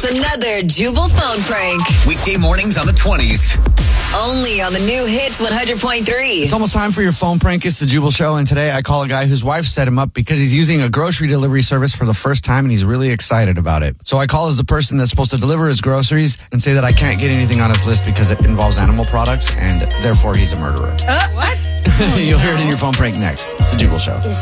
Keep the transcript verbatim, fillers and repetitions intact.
It's another Jubal phone prank. Weekday mornings on the twenties. Only on the new Hits one hundred point three. It's almost time for your phone prank. It's the Jubal Show, and today I call a guy whose wife set him up because he's using a grocery delivery service for the first time, and he's really excited about it. So I call as the person that's supposed to deliver his groceries and say that I can't get anything on his list because it involves animal products, and therefore he's a murderer. Uh, what? You'll hear it in your phone prank next. It's the Jubal Show.